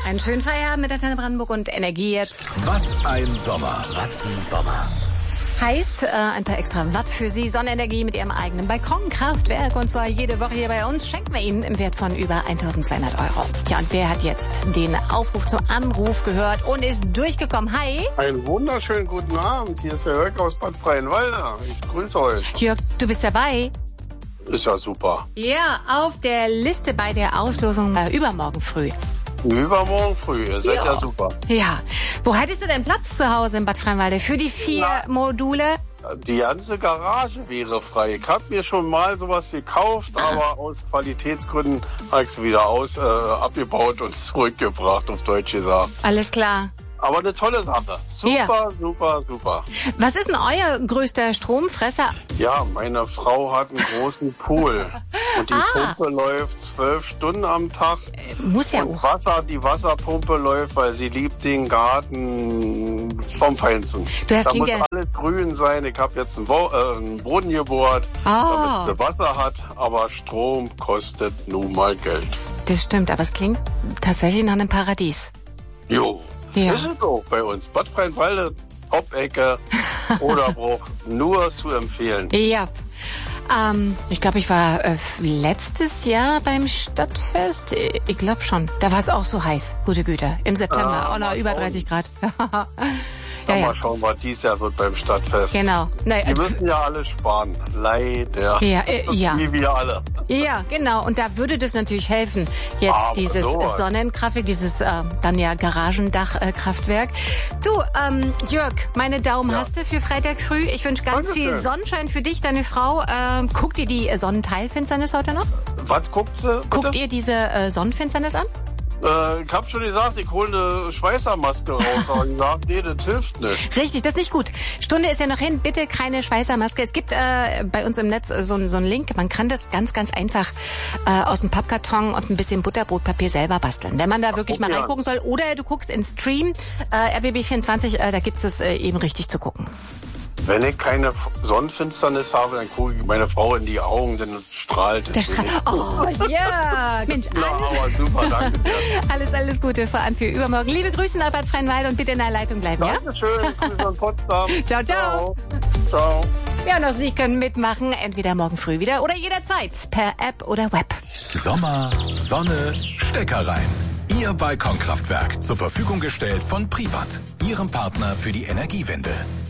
Einen schönen Feierabend mit der Antenne Brandenburg und Energie jetzt. Was ein Sommer. Was ein Sommer. Heißt, ein paar extra Watt für Sie. Sonnenenergie mit Ihrem eigenen Balkonkraftwerk. Und zwar jede Woche hier bei uns. Schenken wir Ihnen im Wert von über 1.200 €. Ja, und wer hat jetzt den Aufruf zum Anruf gehört und ist durchgekommen? Hi. Einen wunderschönen guten Abend. Hier ist der Jörg aus Bad Freienwalde. Ich grüße euch. Jörg, du bist dabei. Ist ja super. Ja, auf der Liste bei der Auslosung übermorgen früh. Übermorgen früh. Ihr seid ja super. Ja. Wo hättest du denn Platz zu Hause in Bad Freienwalde für die 4 Module? Die ganze Garage wäre frei. Ich habe mir schon mal sowas gekauft, aber aus Qualitätsgründen habe ich es wieder abgebaut und zurückgebracht, auf Deutsch gesagt. Alles klar. Aber eine tolle Sache. Super, super, super. Was ist denn euer größter Stromfresser? Ja, meine Frau hat einen großen Pool. Und die Pumpe läuft 12 Stunden am Tag. Muss ja und auch. Die Wasserpumpe läuft, weil sie liebt den Garten vom Feinsten. Da muss alles grün sein. Ich habe jetzt einen Boden gebohrt, damit sie Wasser hat. Aber Strom kostet nun mal Geld. Das stimmt, aber es klingt tatsächlich nach einem Paradies. Jo. Ja. Ist es auch bei uns. Bad Freienwalde, Top-Ecke, Oderbruch, nur zu empfehlen. Ja. Ich glaube, ich war letztes Jahr beim Stadtfest. Ich glaube schon. Da war es auch so heiß. Gute Güte. Im September. Auch noch über 30 Grad. Mal schauen, was dieses Jahr wird beim Stadtfest. Genau. Die müssen ja alle sparen. Leider. Ja. Wie wir alle. Ja, genau. Und da würde das natürlich helfen. Jetzt dieses Sonnenkraftwerk, dieses dann ja Garagendachkraftwerk. Du, Jörg, meine Daumen hast du für Freitag früh. Ich wünsche ganz viel Sonnenschein für dich, deine Frau. Guckt ihr die Sonnenteilfinsternis heute noch? Was guckt sie? Bitte? Guckt ihr diese Sonnenfinsternis an? Ich hab schon gesagt, ich hole eine Schweißermaske raus, aber ich sag, nee, das hilft nicht. Richtig, das ist nicht gut. Stunde ist ja noch hin, bitte keine Schweißermaske. Es gibt bei uns im Netz so einen Link, man kann das ganz, ganz einfach aus dem Pappkarton und ein bisschen Butterbrotpapier selber basteln. Wenn man da wirklich mal reingucken soll, oder du guckst in Stream, RBB24, da gibt's es eben richtig zu gucken. Wenn ich keine Sonnenfinsternis habe, dann gucke ich meine Frau in die Augen, dann strahlt es. Oh ja, Mensch, aber super, danke dir. Alles Gute, vor allem für übermorgen. Liebe Grüße nach Bad Freienwalde und bitte in der Leitung bleiben, ja? Dankeschön, Grüße an Potsdam. Ciao, ciao. Ciao. Ja, und auch Sie können mitmachen, entweder morgen früh wieder oder jederzeit, per App oder Web. Sommer, Sonne, Stecker rein. Ihr Balkonkraftwerk, zur Verfügung gestellt von Privat, Ihrem Partner für die Energiewende.